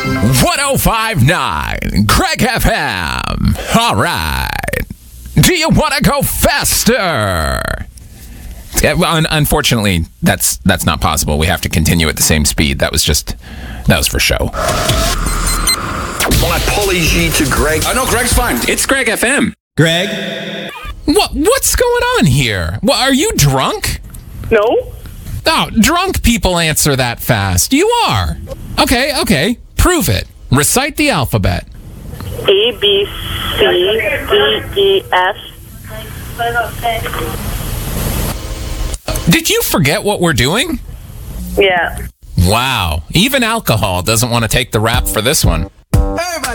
105.9 Craig FM. All right. Do you want to go faster? Unfortunately, that's not possible. We have to continue at the same speed. That was for show. My apology to Greg. Oh, no, Greg's fine. It's Craig FM. Greg? What's going on here? Well, are you drunk? No. Oh, drunk people answer that fast. You are. Okay. Prove it. Recite the alphabet. A, B, C, D, E, F. Did you forget what we're doing? Yeah. Wow. Even alcohol doesn't want to take the rap for this one.